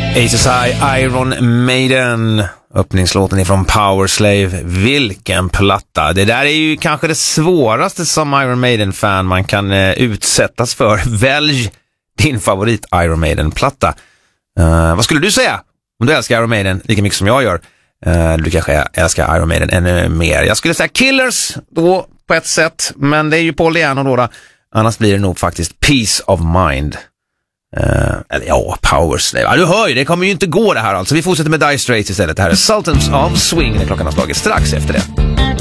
Aces High, Iron Maiden. Öppningslåten är från Powerslave. Vilken platta. Det där är ju kanske det svåraste som Iron Maiden-fan man kan utsättas för. Välj din favorit Iron Maiden-platta. Vad skulle du säga om du älskar Iron Maiden lika mycket som jag gör? Du kanske älskar Iron Maiden ännu mer. Jag skulle säga Killers då på ett sätt, men det är ju Paul Diano då. Annars blir det nog faktiskt Peace of Mind. Eller ja, Powerslave. Ja, du hör ju, det kommer ju inte gå det här alltså. Vi fortsätter med Dire Straits istället. Det här är Sultans of Swing när klockan har slagit strax efter det.